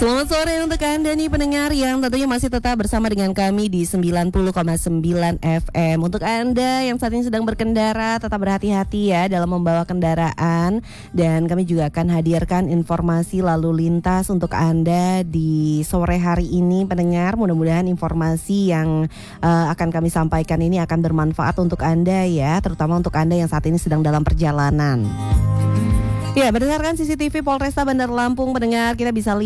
Selamat sore untuk Anda nih pendengar yang tentunya masih tetap bersama dengan kami di 90,9 FM. Untuk Anda yang saat ini sedang berkendara, tetap berhati-hati ya dalam membawa kendaraan. Dan kami juga akan hadirkan informasi lalu lintas untuk Anda di sore hari ini pendengar. Mudah-mudahan informasi yang akan kami sampaikan ini akan bermanfaat untuk Anda ya, terutama untuk Anda yang saat ini sedang dalam perjalanan. Ya, berdasarkan CCTV Polresta Bandar Lampung pendengar, kita bisa lihat